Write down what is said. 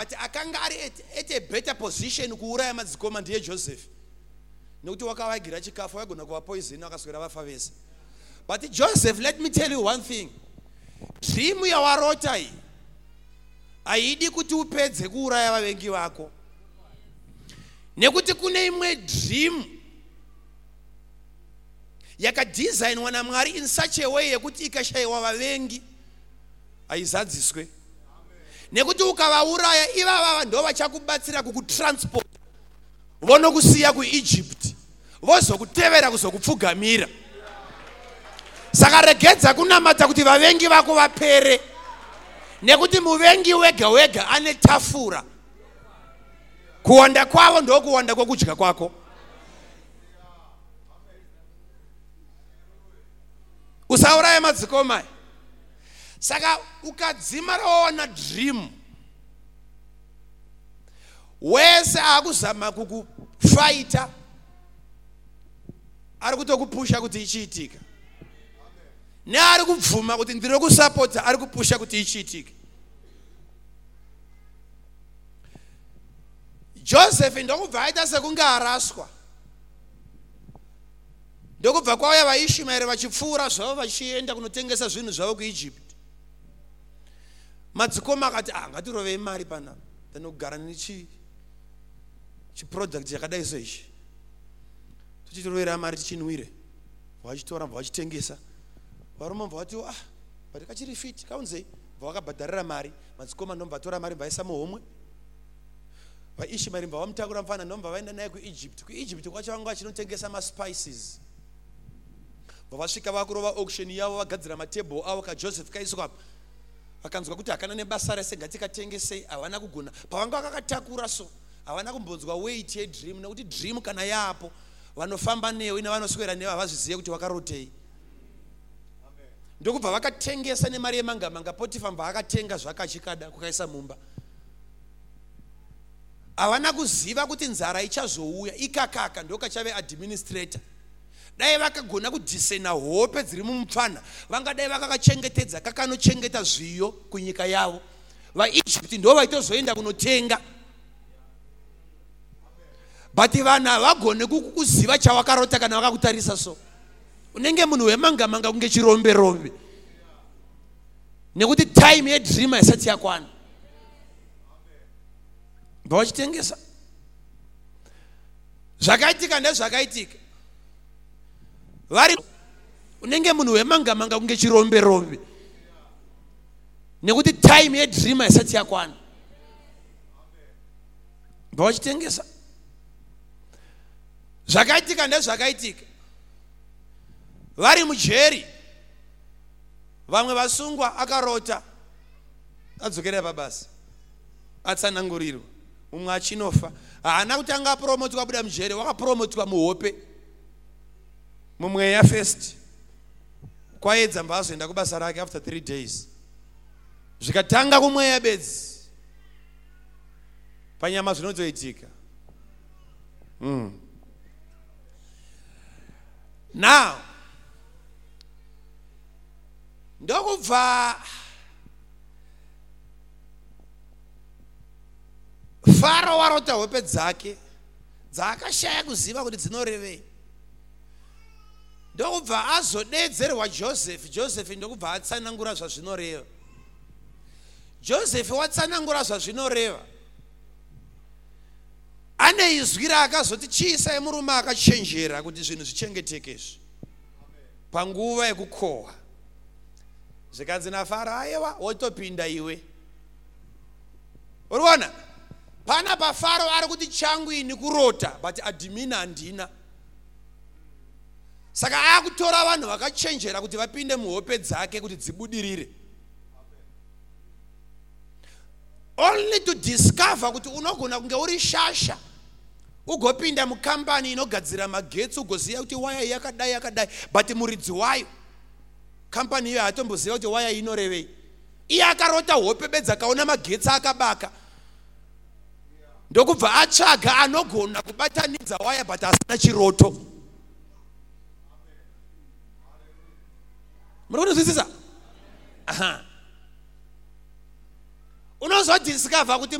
but akanga ari at a better position kuuraya madzikoma ndiye Joseph. Nekuti wakavagira chikafu wagona kuva poison wakaswera vafa vese. But Joseph, let me tell you one thing. Dream yawarota iyi haidi kuti upedze kuuraya vavengi vako. Nekuti kune imwe dream yakadesignwa naMwari in such a way yekuti ikashayiwa vavengi haizadziswe. Nekuti ukavauraya ivava ndo vachakubatsira kukutransport vonokusiya kuEgypt vozokutevera kuzokupfugamira. Saka regedza kunamata kuti vavengi vako vapere, nekuti muvengi wega wega ane tafura. Kuwanda kwavo ndo kuwanda kwokudya kwako. Usauraya madzikoma. Saka ukadzimara waona dream wese akuzama kukufighta ari kutokupusha kuti ichiitika, neari kubvuma kuti ndiri kusapota ari kupusha kuti ichiitike. Joseph ndokubva aita sekunge araswa. Ndokubva kwauya vaIshmaeri vachipfuura zvavo vachienda kunotengesa zvinhu zvavo kuEgypt. Madzikoma akati ngatirovei mari pana tanogara chiproduct chakadai soichi, tichitorovera mari tichinwire. Vachitora vachitengesa. Varume vati but kachiri fit kaunzei vakabhadharira mari. Madzikoma ndomba vatora mari vaisa muhomwe. VaIshmaeri vamutakura mufana ndomba vaenda naye kuEgypt. kuEgypt kwacho vanga vachinotengesa maspices. Vasvika vakurova auction yavo vagadzira matable avo kaJoseph kaiswa. Vakanzwa kuti hakana nebasa rese ngatikatengese, havana kugona. Pavanga vakakatakura so havana kumbonzwa weight yedream, nekuti dream kana yapo vanofamba neyo ina vanoswera neyo havazvizive kuti vakarotei. Ndokubva vakatengesa nemari yemangamanga. Potifa vaakatenga zvakachikada kukaisa mumba. Havana kuziva kuti nzara ichazouya ikakaka ndokachave administrator. Dai vakagona kudhisena hope dziri mumupfana vangadai vakakachengetedza kakanochengeta zviyo kunyika yavo. VaEgypt ndo vaitozoenda kunotenga. But vanhu havagone kukuziva chawakarota kana vakakutarisa so. Unenge munhu wemangamanga kunge chirombe rombe. Nekuti time yedream haisati yakwana. Vachitengesa. Zvakaitika ndezvakaitika. Vari unenge munhu wemangamanga kunge chirombe rombe. Nekuti time yedream haisati yakwana. Vachitengesa. Zvakaitika ndezvakaitika. Vari mujeri. Vamwe vasungwa akarota adzokera pabasa. Atsanangurirwa. Umwe achinofa. Haana kutanga apromotwa abuda mujeri, wakapromotwa muhope. Mumweya first. Kwaedza mbazoenda kubasa rake after 3 days. Zvikatanga kumweya bedzi. Panyama zvinozoitika. Now, ndokubva Faro warota hope dzake dzaakashaya kuziva kuti dzinorevei. Ndokubva azodedzerwa Joseph. Joseph ndokubva atsanangura zvazvinoreva. Joseph watsanangura zvazvinoreva. Ane izwi raakazoti chiisai murume akachenjera kuti zvinhu zvichengetekezvo panguva yekukohwa. Zvikanzi naFaro, aiwa wotopinda iwe. Uriona? Pana paFaro ari kuti changu ini kurota, but adimina handina. Saka akutora vanhu vakachenjera kuti vapinde muhope dzake kuti dzibudirire. Only to discover kuti unogona kunge uri shasha. Ugopinda mukambani inogadzira magetsi ugoziva kuti waya yakadai yakadai, but muridzi wayo kampani iyo hatomboziva kuti waya inorevei. Iye akarota hope bedzi akaona magetsi akabaka. Ndokubva atsvaga anogona kubatanidza waya but asina chiroto. Munozwisisa? Unozodiscover kuti